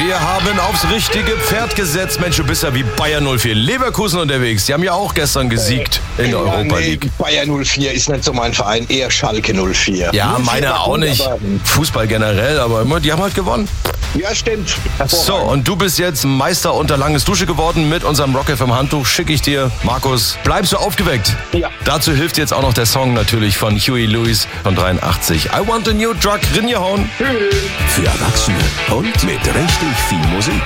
Wir haben aufs richtige Pferd gesetzt. Mensch, du bist ja wie Bayer 04 Leverkusen unterwegs. Die haben ja auch gestern gesiegt in der Europa League. Bayer 04 ist nicht so mein Verein, eher Schalke 04. Ja, meine auch nicht. Fußball generell, aber immer, die haben halt gewonnen. Ja, stimmt. So, und du bist jetzt Meister unter langes Dusche geworden mit unserem Rock FM Handtuch. Schicke ich dir, Markus. Bleibst du aufgeweckt? Ja. Dazu hilft jetzt auch noch der Song natürlich von Huey Lewis von 83. I want a new truck, rinjehauen. Für Erwachsene und mit richtig viel Musik.